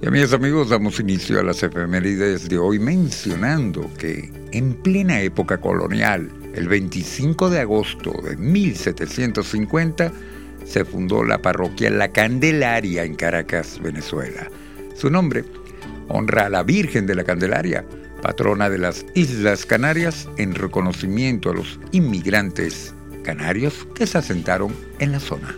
Mis amigos, damos inicio a las efemérides de hoy mencionando que en plena época colonial, el 25 de agosto de 1750, se fundó la parroquia La Candelaria en Caracas, Venezuela. Su nombre honra a la Virgen de la Candelaria, patrona de las Islas Canarias, en reconocimiento a los inmigrantes canarios que se asentaron en la zona.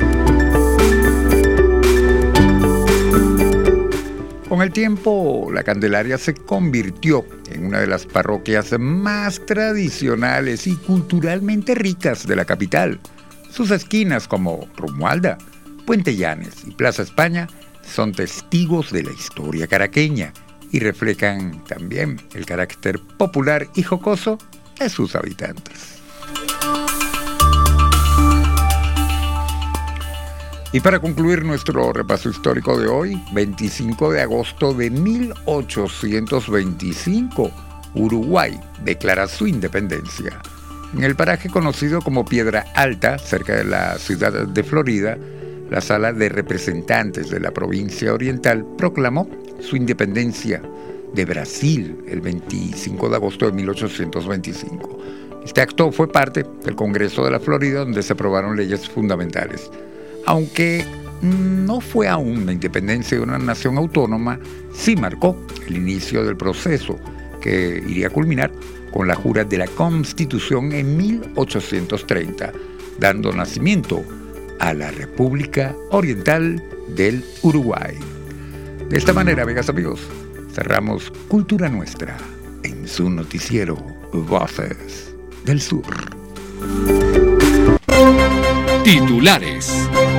Con el tiempo, la Candelaria se convirtió en una de las parroquias más tradicionales y culturalmente ricas de la capital. Sus esquinas como Romualda, Puente Llanes y Plaza España son testigos de la historia caraqueña y reflejan también el carácter popular y jocoso de sus habitantes. Y para concluir nuestro repaso histórico de hoy, 25 de agosto de 1825, Uruguay declara su independencia. En el paraje conocido como Piedra Alta, cerca de la ciudad de Florida, la Sala de Representantes de la Provincia Oriental proclamó su independencia de Brasil el 25 de agosto de 1825. Este acto fue parte del Congreso de la Florida, donde se aprobaron leyes fundamentales. Aunque no fue aún la independencia de una nación autónoma, sí marcó el inicio del proceso que iría a culminar con la jura de la Constitución en 1830, dando nacimiento a la República Oriental del Uruguay. De esta manera, amigas y amigos, cerramos Cultura Nuestra en su noticiero Voces del Sur. Titulares.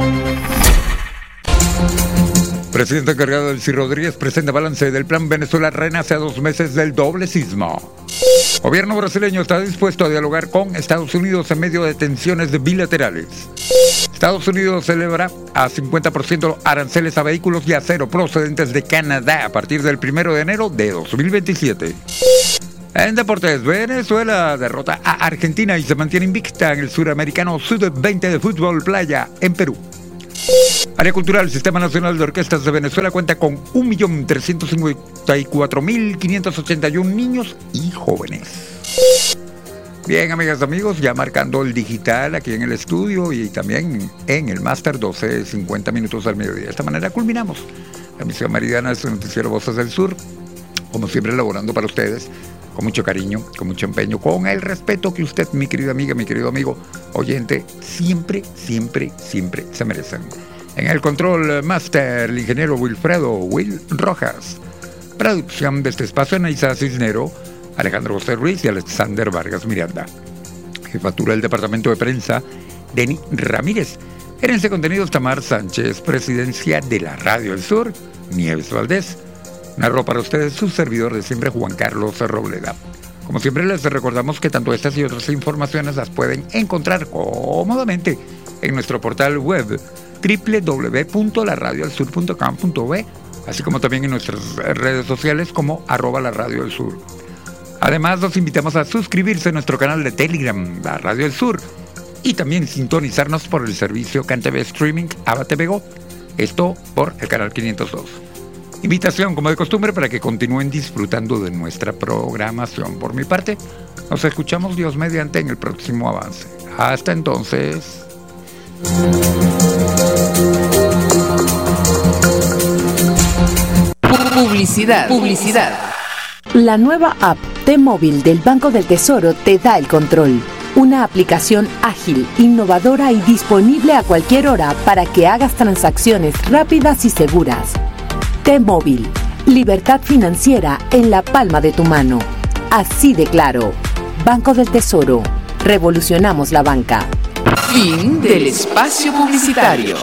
Presidente encargado Delcy Rodríguez presenta balance del Plan Venezuela Renace a 2 meses del doble sismo. Gobierno brasileño está dispuesto a dialogar con Estados Unidos en medio de tensiones bilaterales. Estados Unidos celebra a 50% aranceles a vehículos y acero procedentes de Canadá a partir del 1 de enero de 2027. En deportes, Venezuela derrota a Argentina y se mantiene invicta en el Suramericano Sub-20 de fútbol playa en Perú. Área cultural, Sistema Nacional de Orquestas de Venezuela cuenta con 1.354.581 niños y jóvenes. Bien, amigas y amigos, ya marcando el digital aquí en el estudio y también en el Máster 12:50 minutos al mediodía. De esta manera culminamos la emisión meridiana de su noticiero Voces del Sur, como siempre elaborando para ustedes con mucho cariño, con mucho empeño, con el respeto que usted, mi querida amiga, mi querido amigo, oyente, siempre se merecen. En el control máster, el ingeniero Will Rojas. Producción de este espacio, Anaísa Cisnero, Alejandro José Ruiz y Alexander Vargas Miranda. Jefatura del Departamento de Prensa, Denny Ramírez. Gerencia de Contenidos, Tamar Sánchez. Presidencia de la Radio del Sur, Nieves Valdés. Narró para ustedes su servidor de siempre, Juan Carlos Robleda. Como siempre, les recordamos que tanto estas y otras informaciones las pueden encontrar cómodamente en nuestro portal web www.laradioelsur.com.be, así como también en nuestras redes sociales como @laradioelsur. Además, los invitamos a suscribirse a nuestro canal de Telegram, La Radio del Sur, y también sintonizarnos por el servicio CanTV Streaming Ava TV Go, esto por el canal 502. Invitación, como de costumbre, para que continúen disfrutando de nuestra programación. Por mi parte, nos escuchamos Dios mediante en el próximo avance. Hasta entonces. Publicidad. La nueva app T-Móvil del Banco del Tesoro te da el control. Una aplicación ágil, innovadora y disponible a cualquier hora para que hagas transacciones rápidas y seguras. T-Móvil, libertad financiera en la palma de tu mano. Así de claro. Banco del Tesoro. Revolucionamos la banca. Fin del espacio publicitario.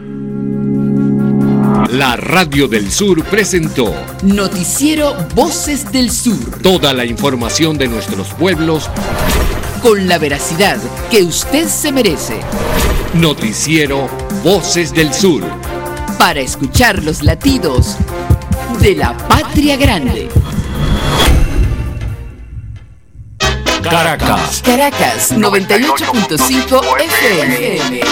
La Radio del Sur presentó Noticiero Voces del Sur. Toda la información de nuestros pueblos con la veracidad que usted se merece. Noticiero Voces del Sur. Para escuchar los latidos de la patria grande. Caracas 98.5 FM.